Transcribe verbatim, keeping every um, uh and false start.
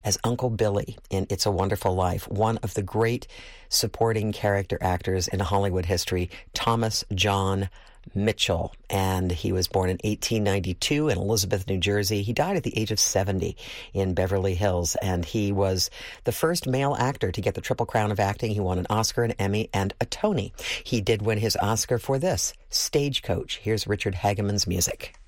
as Uncle Billy in It's a Wonderful Life, one of the great supporting character actors in Hollywood history, Thomas John Mitchell. And he was born in eighteen ninety-two in Elizabeth, New Jersey. He died at the age of seventy in Beverly Hills, and he was the first male actor to get the Triple Crown of acting. He won an Oscar, an Emmy, and a Tony. He did win his Oscar for this, Stagecoach. Here's Richard Hageman's music.